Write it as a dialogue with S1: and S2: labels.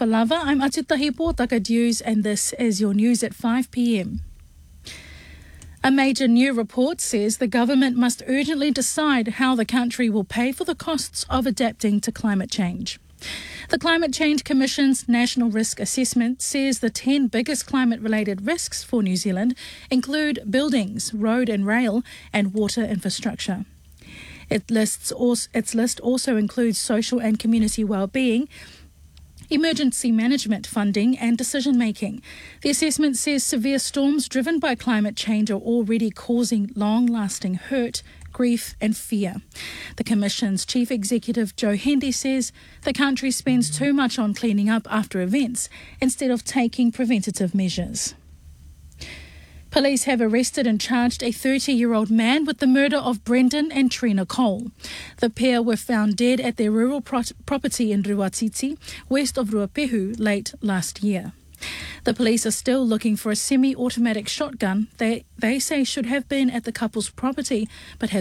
S1: Palava. I'm Atutahi Pōtaka Dews, and this is your news at 5 p.m. A major new report says the government must urgently decide how the country will pay for the costs of adapting to climate change. The Climate Change Commission's National Risk Assessment says the 10 biggest climate-related risks for New Zealand include buildings, road and rail, and water infrastructure. Its list also includes social and community well-being, emergency management funding and decision-making. The assessment says severe storms driven by climate change are already causing long-lasting hurt, grief and fear. The Commission's Chief Executive Joe Hendy says the country spends too much on cleaning up after events instead of taking preventative measures. Police have arrested and charged a 30-year-old man with the murder of Brendan and Trina Cole. The pair were found dead at their rural property in Ruatiti, west of Ruapehu, late last year. The police are still looking for a semi-automatic shotgun they say should have been at the couple's property but has